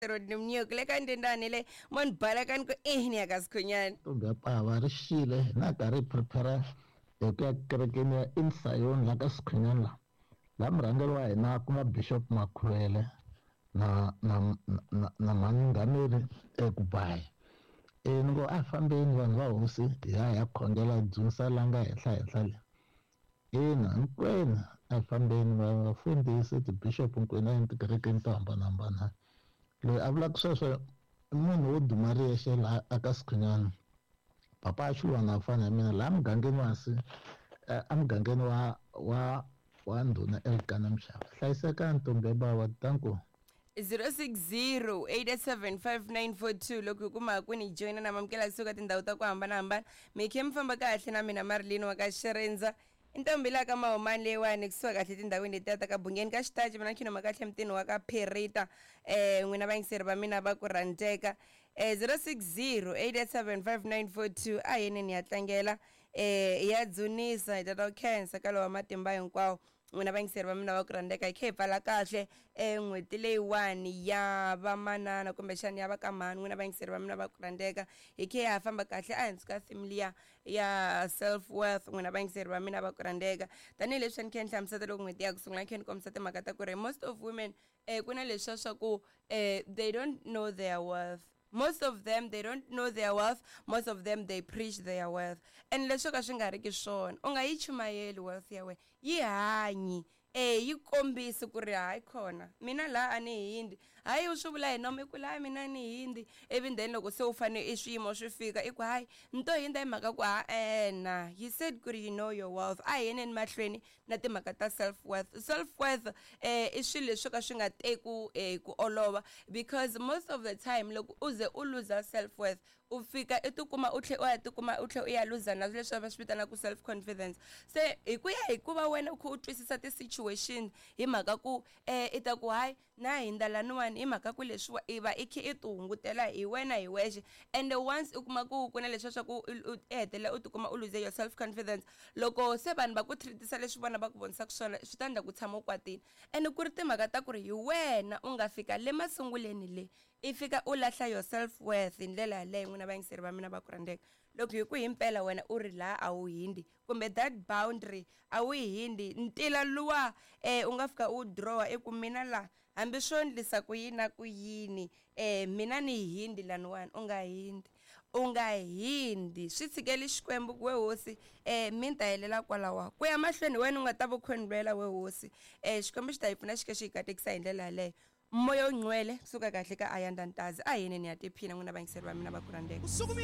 Nimnyuk le kan dendane le mon balakan ko ehni akas kunyan. To ga pa war shile na kare prepare e ka kerekene insayon la kas kunyan la. La mrangelwa na kuma bishop Makurele na manganere ekubai. Ngo afambeni vanhu va hosi ya khongela dzunisa langa henhla le. Hinkwenu afambeni vafundhisi tibishop hinkwenu a yini tikerekeni to hambanahambana. Loyi a vulaka sweswo i munhu wo duma riyexe laha aka Sikhunyana. Papa a xilwa na fana ya mina laha mugangeni wasi a mugangeni wa ndhuna Elkana Mshava. Hlayiseka ntombi ya bava tanku 060-887-5942 loko kuma kuni joina na mamkela kusuka tindhawu ta ku hambanahambana mi khe mi famba kahle na mina Marilini wa ka Xirenza intombi la ka Mahomani leyiwani kusuka kahle tindhawini letiya ta ka Bungeni ka Xitachi mina khino makahle mutini wa ka Perita n'wina vayingiseri va mina va ku rhandzeka 060-887-5942 a yeneni ya tlangela ya dzunisa hi tata khensa ka lowa matimba hinkwawo n'wina vayingiseri va mina va ku rhandzeka hi khe hi pfala kahle n'hweti leyiwani ya vamanana kumbexani ya vakamhani n'wina vayingiseri va mina va ku rhandzeka hi khe ha famba kahle a hansi ka theme liya ya self worth n'wina vayingiseri va mina va ku rhandzeka tanihileswi ni khe ni hlamuseta loko n'hweti ya ku sungula ni khe ni kombisa timhaka ta ku ri most of women ku na leswiya swa ku they don't know their worth. Most of them, they don't know their worth. Most of them, they preach their worth. And leswo ka swi nga ri ki swona. U nga yi chumayeli worth ya wena. Yi hanyi. Yi kombisi ku ri hayi khona. Mina la a ni hindi. Hayi u swi vula hi nomi ku la mina ni hindi. Even then loko se u fane i swiyimo swi fika i ku hayi ni to hinda hi mhaka ku na. He said ku ri you know your worth. A hi yeneni mahlweni na timhaka ta self worth. Self worth i swilo leswo ka swi nga teku ku olova because most of the time loko u ze u lose self worth u fika i tikuma u tlhe u ya lose na leswi va swi vitana ku self confidence. Se hi ku ya hikuva wena u kho u twisisa ti situation hi mhaka ku i ta ku hayi na hinda laniwani hi mhaka ku leswi i va i khe i ti hungutela hi wena hi wexe and once u kuma ku na leswi swa ku u hetelela u tikuma u lose your self confidence loko se vanhu va ku treatisa leswi vona va ku vonisaka swona swi ta endla ku tshama u kwatile and ku ri timhaka ta ku ri hi wena u nga fika le masunguleni le i fika u lahla your self worth hi ndlela yaleyo n'wina vayingiseri va mina va ku rhandzeka loko hi ku himpela wena u ri laha a wu hindi kumbe that boundary a wu hindi ntila luwa u nga fika u draw eku mina la hambi swo ndlisa ku yini na ku yini mina ni hindi laniwani u nga hindi swi tshikeli xikwembu we hosi mi ta helela kwalawa ku ya mahlweni wena u nga ta vukhonibela we hosi xikwembu xi ta hi pfuna xi ke xi hi katekisa hi ndlela yaleyo moya ungcwele kusuka kahle ka Ayanda Ntazi a yeneni ya tiphina n'wina vayingiseri va mina va ku rhandzeka